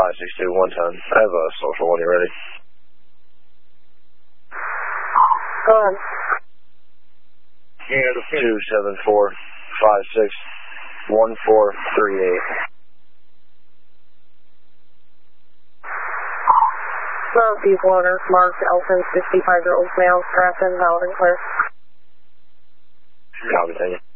562, 110. I have a social when you're ready. Go ahead. 274561438. These loaners marked Elton, 65-year-old male, Grafton, valid and clear. Copy, thank you.